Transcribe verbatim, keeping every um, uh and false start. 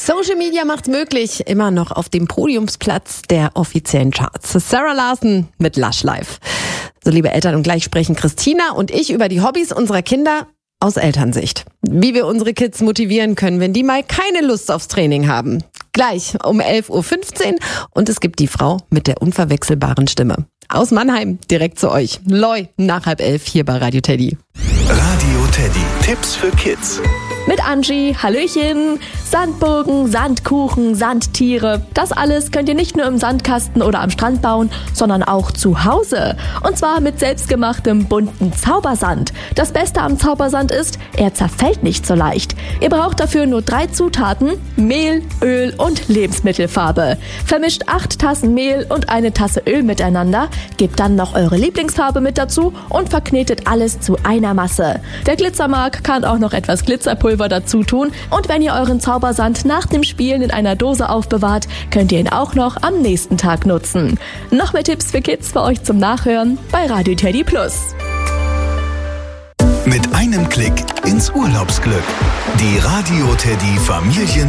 Social Media macht's möglich, immer noch auf dem Podiumsplatz der offiziellen Charts. Sarah Larsen mit Lush Life. So, liebe Eltern, und gleich sprechen Christina und ich über die Hobbys unserer Kinder aus Elternsicht. Wie wir unsere Kids motivieren können, wenn die mal keine Lust aufs Training haben. Gleich um elf Uhr fünfzehn und es gibt die Frau mit der unverwechselbaren Stimme. Aus Mannheim, direkt zu euch. Loi, nach halb elf hier bei Radio Teddy. Radio Teddy, Tipps für Kids. Mit Angie, Hallöchen, Sandburgen, Sandkuchen, Sandtiere. Das alles könnt ihr nicht nur im Sandkasten oder am Strand bauen, sondern auch zu Hause. Und zwar mit selbstgemachtem bunten Zaubersand. Das Beste am Zaubersand ist, er zerfällt nicht so leicht. Ihr braucht dafür nur drei Zutaten: Mehl, Öl und Lebensmittelfarbe. Vermischt acht Tassen Mehl und eine Tasse Öl miteinander, gebt dann noch eure Lieblingsfarbe mit dazu und verknetet alles zu einer Masse. Wer Glitzer mag, kann auch noch etwas Glitzerpulver dazu tun, und wenn ihr euren Zaubersand nach dem Spielen in einer Dose aufbewahrt, könnt ihr ihn auch noch am nächsten Tag nutzen. Noch mehr Tipps für Kids für euch zum Nachhören bei Radio Teddy Plus. Mit einem Klick ins Urlaubsglück. Die Radio Teddy Familien